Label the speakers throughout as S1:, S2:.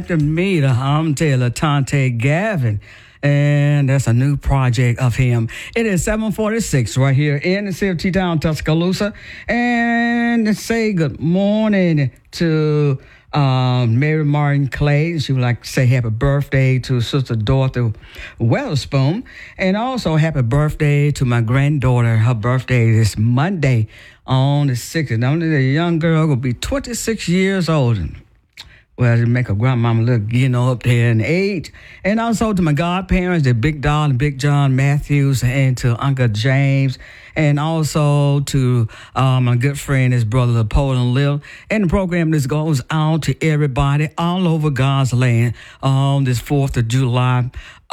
S1: glad to meet Taylor Tante Gavin. And that's a new project of him. It is 7:46 right here in the city of T-Town, Tuscaloosa. And say good morning to Mary Martin Clay. She would like to say happy birthday to Sister Dorothy Weatherspoon. And also happy birthday to my granddaughter. Her birthday is Monday on the 6th. And only the young girl will be 26 years old. Well, to make her grandmama look, up there in age. And also to my godparents, the Big Doll and Big John Matthews, and to Uncle James, and also to my good friend, his brother, Napoleon Lil. And the program this goes out to everybody all over God's land on this 4th of July,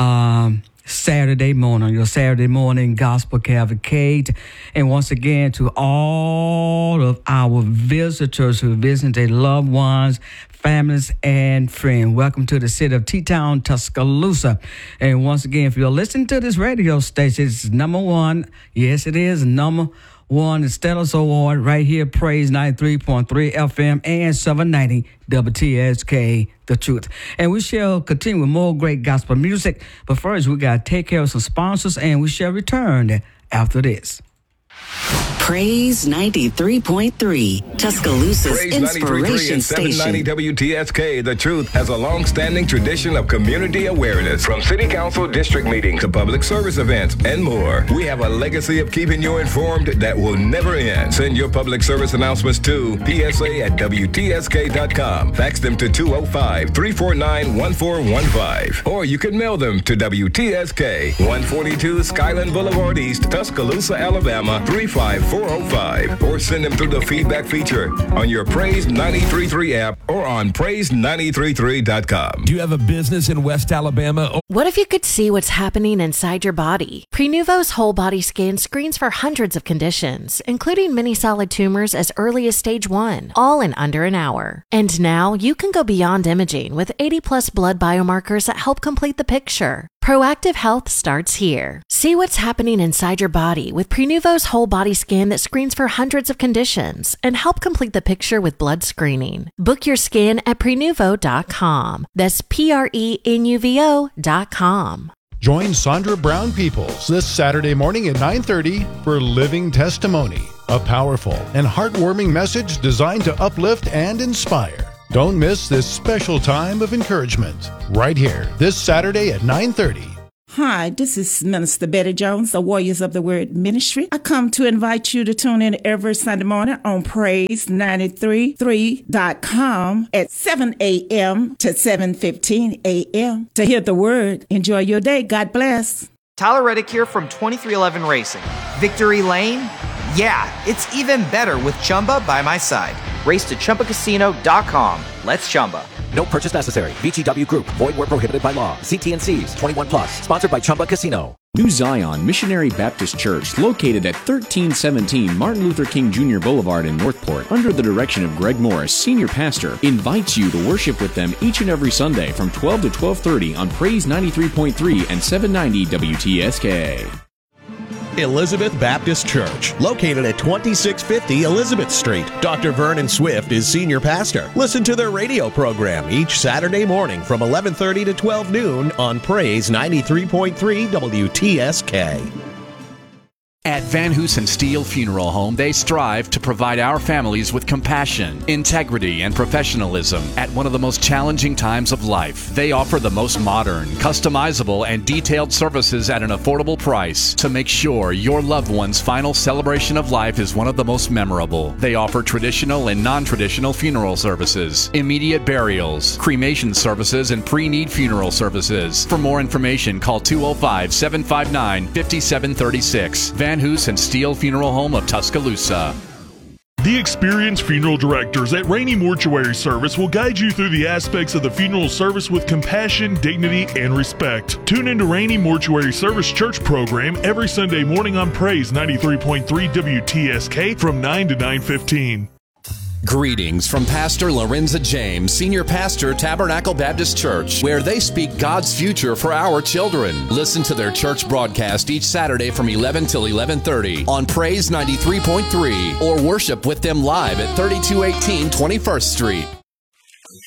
S1: Saturday morning, your Saturday morning gospel cavalcade. And once again, to all of our visitors who visit their loved ones, families, and friends, welcome to the city of T-Town, Tuscaloosa. And once again, if you're listening to this radio station, it's number one. Yes, it is number one. The Stellus Award right here, Praise 93.3 FM and 790 WTSK, The Truth. And we shall continue with more great gospel music. But first, we got to take care of some sponsors, and we shall return after this.
S2: Praise 93.3, Tuscaloosa's
S3: Praise
S2: inspiration
S3: 93.3 and 790 WTSK, The Truth, has a long-standing tradition of community awareness. From city council district meetings to public service events and more. We have a legacy of keeping you informed that will never end. Send your public service announcements to psa@wtsk.com. Fax them to 205-349-1415. Or you can mail them to WTSK, 142 Skyland Boulevard East, Tuscaloosa, Alabama, 35405, or send them through the feedback feature on your Praise 93.3 app or on praise933.com.
S4: Do you have a business in West Alabama?
S5: What if you could see what's happening inside your body? Prenuvo's whole body scan screens for hundreds of conditions, including many solid tumors as early as stage 1, all in under an hour. And now you can go beyond imaging with 80+ blood biomarkers that help complete the picture. Proactive health starts here. See what's happening inside your body with Prenuvo's whole body scan that screens for hundreds of conditions and help complete the picture with blood screening. Book your scan at Prenuvo.com. That's Prenuvo.com.
S6: Join Sandra Brown Peoples this Saturday morning at 9:30 for Living Testimony, a powerful and heartwarming message designed to uplift and inspire. Don't miss this special time of encouragement right here this Saturday at 9:30.
S7: Hi, this is Minister Betty Jones, the Warriors of the Word Ministry. I come to invite you to tune in every Sunday morning on Praise933.com at 7 a.m. to 7:15 a.m. to hear the Word. Enjoy your day. God bless.
S8: Tyler Reddick here from 2311 Racing. Victory Lane? Yeah, it's even better with Chumba by my side. Race to ChumbaCasino.com. Let's Chumba.
S9: No purchase necessary. VGW Group. Void where prohibited by law. See T&Cs. 21+. Sponsored by Chumba Casino.
S10: New Zion Missionary Baptist Church, located at 1317 Martin Luther King Jr. Boulevard in Northport, under the direction of Greg Morris, Senior Pastor, invites you to worship with them each and every Sunday from 12 to 12:30 on Praise 93.3 and 790 WTSK.
S11: Elizabeth Baptist Church, located at 2650 Elizabeth Street. Dr. Vernon Swift is senior pastor. Listen to their radio program each Saturday morning from 11:30 to 12 noon on Praise 93.3 WTSK.
S12: At Van Hoosen Steel Funeral Home, they strive to provide our families with compassion, integrity, and professionalism at one of the most challenging times of life. They offer the most modern, customizable, and detailed services at an affordable price to make sure your loved one's final celebration of life is one of the most memorable. They offer traditional and non-traditional funeral services, immediate burials, cremation services, and pre-need funeral services. For more information, call 205-759-5736. Van Hoosen Steel Funeral Home of Tuscaloosa.
S13: The experienced funeral directors at Rainey Mortuary Service will guide you through the aspects of the funeral service with compassion, dignity, and respect. Tune into Rainey Mortuary Service Church program every Sunday morning on Praise 93.3 WTSK from 9 to 9:15.
S14: Greetings from Pastor Lorenza James, Senior Pastor, Tabernacle Baptist Church, where they speak God's future for our children. Listen to their church broadcast each Saturday from 11 till 11:30 on Praise 93.3 or worship with them live at 3218 21st Street.